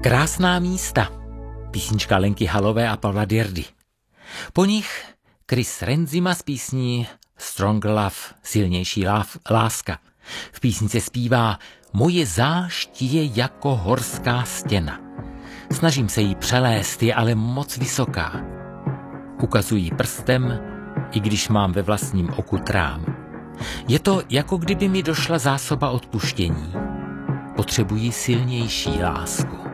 Krásná místa. Písnička Lenky Halové a Pavla Dirdy. Po nich Chris Renzima s písní Strong Love, silnější láska. V písnice zpívá: Moje zášť je jako horská stěna. Snažím se jí přelézt, je ale moc vysoká. Ukazuji prstem, i když mám ve vlastním oku trám. Je to, jako kdyby mi došla zásoba odpuštění. Potřebuji silnější lásku.